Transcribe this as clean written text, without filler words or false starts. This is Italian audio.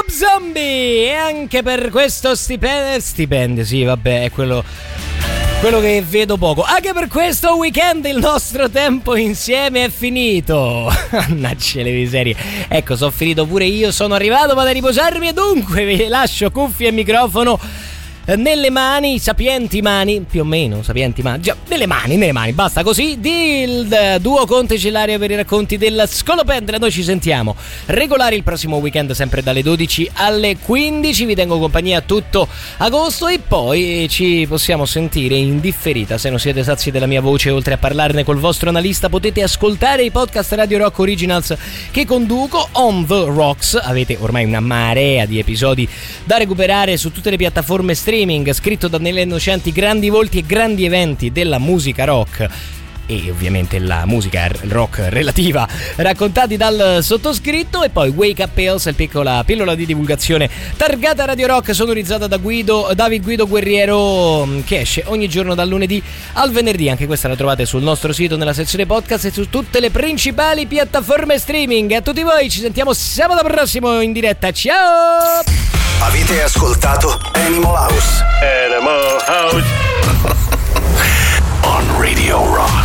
Rob Zombie. E anche per questo stipendio, sì, vabbè, è quello che vedo poco. Anche per questo weekend il nostro tempo insieme è finito. Mannaggia le miserie. Ecco, sono finito pure io, sono arrivato vado a riposarmi e dunque vi lascio cuffie e microfono nelle mani, sapienti mani, più o meno, sapienti mani, già, nelle mani, basta così, del duo Conte Cellaria per i racconti della Scolopendra. Noi ci sentiamo regolari il prossimo weekend, sempre dalle 12 alle 15, vi tengo compagnia tutto agosto e poi ci possiamo sentire in differita. Se non siete sazi della mia voce, oltre a parlarne col vostro analista, potete ascoltare i podcast Radio Rock Originals che conduco on the Rocks. Avete ormai una marea di episodi da recuperare su tutte le piattaforme streaming, scritto da Nelle Innocenti, grandi volti e grandi eventi della musica rock e ovviamente la musica rock relativa raccontati dal sottoscritto, e poi Wake Up Pills, piccola pillola di divulgazione targata Radio Rock, sonorizzata da David Guido Guerriero, che esce ogni giorno dal lunedì al venerdì. Anche questa la trovate sul nostro sito nella sezione podcast e su tutte le principali piattaforme streaming. A tutti voi, ci sentiamo sabato prossimo in diretta, ciao! Avete ascoltato Animal House? Animal House. On Radio Rock.